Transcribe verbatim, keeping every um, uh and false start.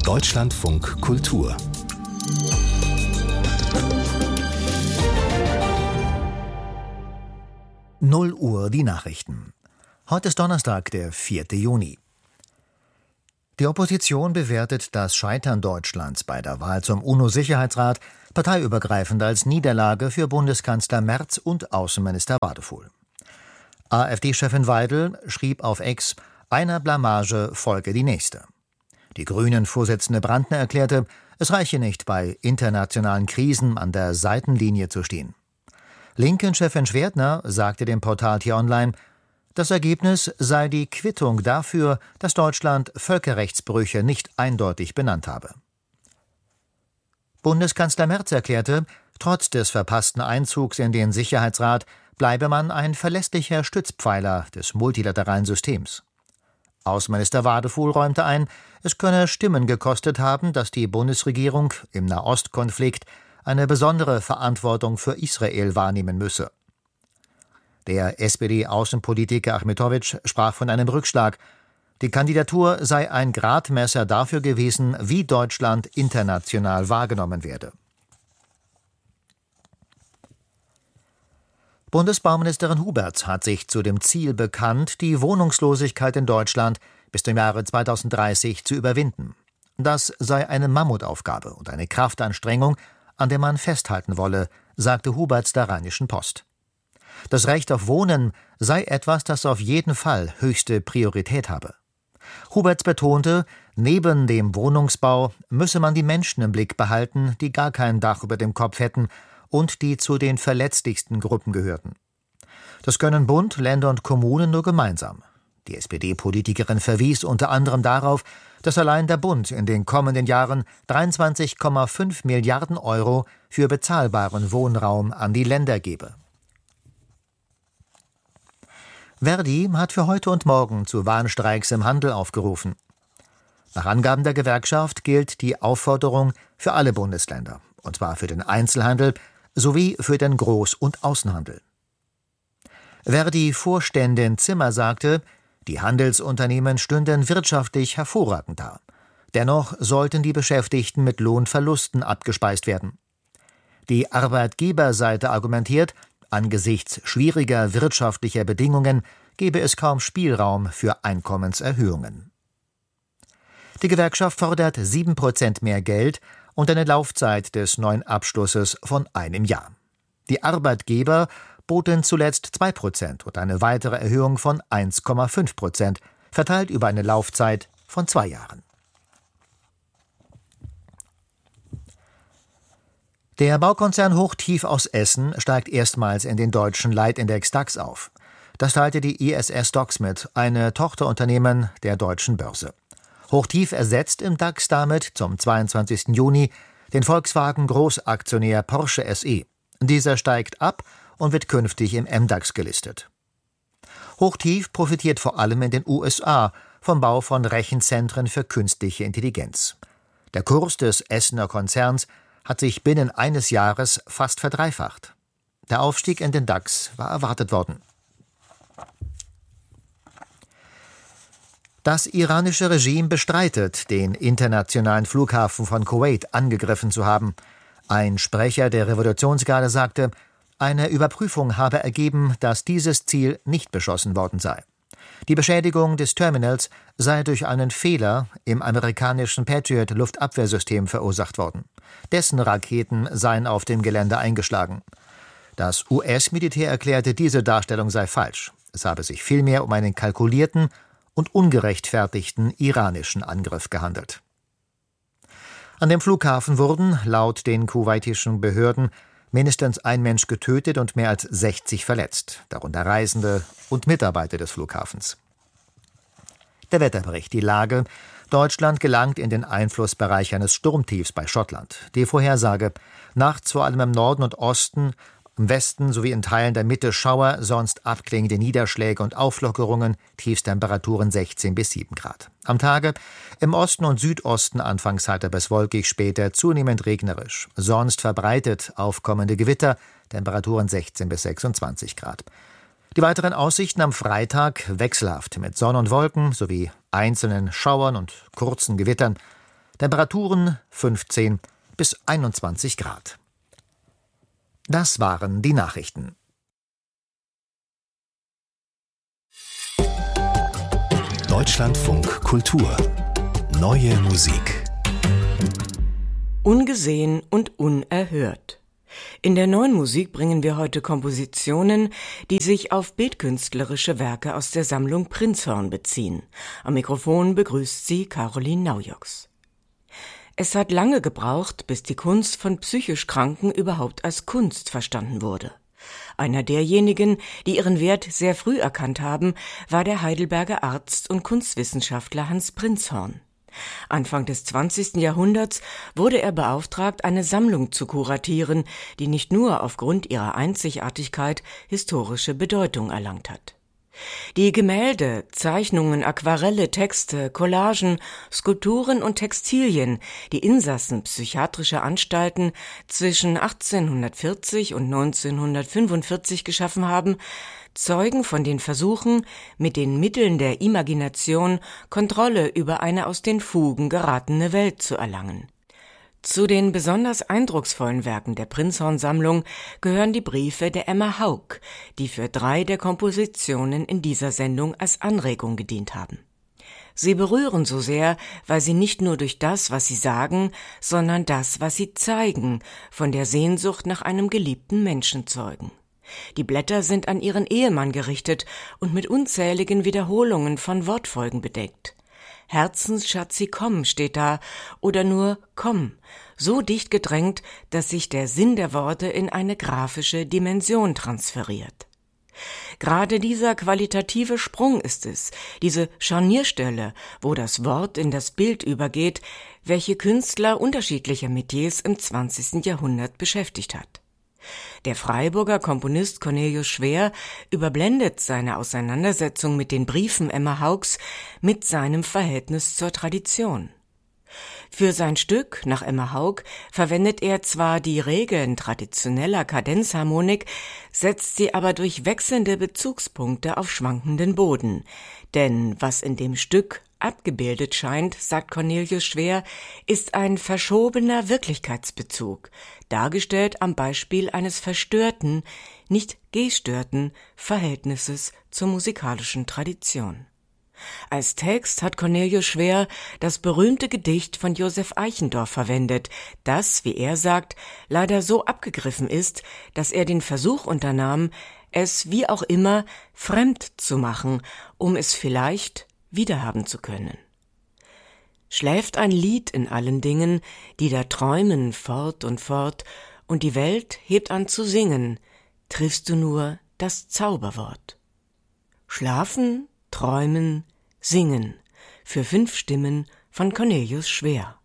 Deutschlandfunk Kultur. null Uhr die Nachrichten. Heute ist Donnerstag, der vierte Juni. Die Opposition bewertet das Scheitern Deutschlands bei der Wahl zum UNO-Sicherheitsrat parteiübergreifend als Niederlage für Bundeskanzler Merz und Außenminister Wadefuhl. AfD-Chefin Weidel schrieb auf X, einer Blamage folge die nächste. Die Grünen-Vorsitzende Brandner erklärte, es reiche nicht, bei internationalen Krisen an der Seitenlinie zu stehen. Linken-Chefin Schwertner sagte dem Portal T-Online, das Ergebnis sei die Quittung dafür, dass Deutschland Völkerrechtsbrüche nicht eindeutig benannt habe. Bundeskanzler Merz erklärte, trotz des verpassten Einzugs in den Sicherheitsrat bleibe man ein verlässlicher Stützpfeiler des multilateralen Systems. Außenminister Wadefuhl räumte ein, es könne Stimmen gekostet haben, dass die Bundesregierung im Nahostkonflikt eine besondere Verantwortung für Israel wahrnehmen müsse. Der S P D-Außenpolitiker Achmetowitsch sprach von einem Rückschlag. Die Kandidatur sei ein Gradmesser dafür gewesen, wie Deutschland international wahrgenommen werde. Bundesbauministerin Huberts hat sich zu dem Ziel bekannt, die Wohnungslosigkeit in Deutschland bis zum Jahre zweitausenddreißig zu überwinden. Das sei eine Mammutaufgabe und eine Kraftanstrengung, an der man festhalten wolle, sagte Huberts der Rheinischen Post. Das Recht auf Wohnen sei etwas, das auf jeden Fall höchste Priorität habe. Huberts betonte, neben dem Wohnungsbau müsse man die Menschen im Blick behalten, die gar kein Dach über dem Kopf hätten und die zu den verletzlichsten Gruppen gehörten. Das können Bund, Länder und Kommunen nur gemeinsam. Die S P D-Politikerin verwies unter anderem darauf, dass allein der Bund in den kommenden Jahren dreiundzwanzig Komma fünf Milliarden Euro für bezahlbaren Wohnraum an die Länder gebe. Verdi hat für heute und morgen zu Warnstreiks im Handel aufgerufen. Nach Angaben der Gewerkschaft gilt die Aufforderung für alle Bundesländer, und zwar für den Einzelhandel sowie für den Groß- und Außenhandel. Verdi-Vorständin Zimmer sagte, die Handelsunternehmen stünden wirtschaftlich hervorragend da. Dennoch sollten die Beschäftigten mit Lohnverlusten abgespeist werden. Die Arbeitgeberseite argumentiert, angesichts schwieriger wirtschaftlicher Bedingungen gebe es kaum Spielraum für Einkommenserhöhungen. Die Gewerkschaft fordert sieben Prozent mehr Geld und eine Laufzeit des neuen Abschlusses von einem Jahr. Die Arbeitgeber boten zuletzt zwei Prozent und eine weitere Erhöhung von eins Komma fünf Prozent, verteilt über eine Laufzeit von zwei Jahren. Der Baukonzern Hochtief aus Essen steigt erstmals in den deutschen Leitindex DAX auf. Das teilte die I S S STOXX mit, eine Tochterunternehmen der Deutschen Börse. Hochtief ersetzt im DAX damit zum zweiundzwanzigsten Juni den Volkswagen-Großaktionär Porsche S E. Dieser steigt ab und wird künftig im M DAX gelistet. Hochtief profitiert vor allem in den U S A vom Bau von Rechenzentren für künstliche Intelligenz. Der Kurs des Essener Konzerns hat sich binnen eines Jahres fast verdreifacht. Der Aufstieg in den DAX war erwartet worden. Das iranische Regime bestreitet, den internationalen Flughafen von Kuwait angegriffen zu haben. Ein Sprecher der Revolutionsgarde sagte, eine Überprüfung habe ergeben, dass dieses Ziel nicht beschossen worden sei. Die Beschädigung des Terminals sei durch einen Fehler im amerikanischen Patriot-Luftabwehrsystem verursacht worden. Dessen Raketen seien auf dem Gelände eingeschlagen. Das U S-Militär erklärte, diese Darstellung sei falsch. Es habe sich vielmehr um einen kalkulierten und ungerechtfertigten iranischen Angriff gehandelt. An dem Flughafen wurden, laut den kuwaitischen Behörden, mindestens ein Mensch getötet und mehr als sechzig verletzt, darunter Reisende und Mitarbeiter des Flughafens. Der Wetterbericht, die Lage. Deutschland gelangt in den Einflussbereich eines Sturmtiefs bei Schottland. Die Vorhersage. Nachts vor allem im Norden und Osten, im Westen sowie in Teilen der Mitte Schauer, sonst abklingende Niederschläge und Auflockerungen, Tiefstemperaturen sechzehn bis sieben Grad. Am Tage im Osten und Südosten anfangs heiter bis wolkig, später zunehmend regnerisch. Sonst verbreitet aufkommende Gewitter, Temperaturen sechzehn bis sechsundzwanzig Grad. Die weiteren Aussichten am Freitag wechselhaft mit Sonne und Wolken sowie einzelnen Schauern und kurzen Gewittern. Temperaturen fünfzehn bis einundzwanzig Grad. Das waren die Nachrichten. Deutschlandfunk Kultur. Neue Musik. Ungesehen und unerhört. In der neuen Musik bringen wir heute Kompositionen, die sich auf bildkünstlerische Werke aus der Sammlung Prinzhorn beziehen. Am Mikrofon begrüßt sie Caroline Naujoks. Es hat lange gebraucht, bis die Kunst von psychisch Kranken überhaupt als Kunst verstanden wurde. Einer derjenigen, die ihren Wert sehr früh erkannt haben, war der Heidelberger Arzt und Kunstwissenschaftler Hans Prinzhorn. Anfang des zwanzigsten Jahrhunderts wurde er beauftragt, eine Sammlung zu kuratieren, die nicht nur aufgrund ihrer Einzigartigkeit historische Bedeutung erlangt hat. Die Gemälde, Zeichnungen, Aquarelle, Texte, Collagen, Skulpturen und Textilien, die Insassen psychiatrischer Anstalten zwischen achtzehnhundertvierzig und neunzehnhundertfünfundvierzig geschaffen haben, zeugen von den Versuchen, mit den Mitteln der Imagination Kontrolle über eine aus den Fugen geratene Welt zu erlangen. Zu den besonders eindrucksvollen Werken der Prinzhorn-Sammlung gehören die Briefe der Emma Haug, die für drei der Kompositionen in dieser Sendung als Anregung gedient haben. Sie berühren so sehr, weil sie nicht nur durch das, was sie sagen, sondern das, was sie zeigen, von der Sehnsucht nach einem geliebten Menschen zeugen. Die Blätter sind an ihren Ehemann gerichtet und mit unzähligen Wiederholungen von Wortfolgen bedeckt. Herzensschatzi, komm steht da, oder nur komm, so dicht gedrängt, dass sich der Sinn der Worte in eine grafische Dimension transferiert. Gerade dieser qualitative Sprung ist es, diese Scharnierstelle, wo das Wort in das Bild übergeht, welche Künstler unterschiedlicher Metiers im zwanzigsten Jahrhundert beschäftigt hat. Der Freiburger Komponist Cornelius Schwer überblendet seine Auseinandersetzung mit den Briefen Emma Haugs mit seinem Verhältnis zur Tradition. Für sein Stück nach Emma Haug verwendet er zwar die Regeln traditioneller Kadenzharmonik, setzt sie aber durch wechselnde Bezugspunkte auf schwankenden Boden. Denn was in dem Stück abgebildet scheint, sagt Cornelius Schwer, ist ein verschobener Wirklichkeitsbezug, dargestellt am Beispiel eines verstörten, nicht gestörten Verhältnisses zur musikalischen Tradition. Als Text hat Cornelius Schwer das berühmte Gedicht von Josef Eichendorff verwendet, das, wie er sagt, leider so abgegriffen ist, dass er den Versuch unternahm, es wie auch immer fremd zu machen, um es vielleicht wiederhaben zu können. Schläft ein Lied in allen Dingen, die da träumen fort und fort, und die Welt hebt an zu singen, triffst du nur das Zauberwort. Schlafen, träumen, singen, für fünf Stimmen von Cornelius Schwer.